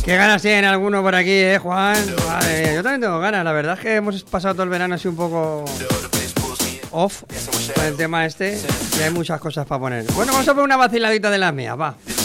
Qué ganas tienen algunos por aquí, Juan. Madre mía, yo también tengo ganas. La verdad es que hemos pasado todo el verano así un poco off con el tema este y hay muchas cosas para poner. Bueno, vamos a poner una vaciladita de las mías, va.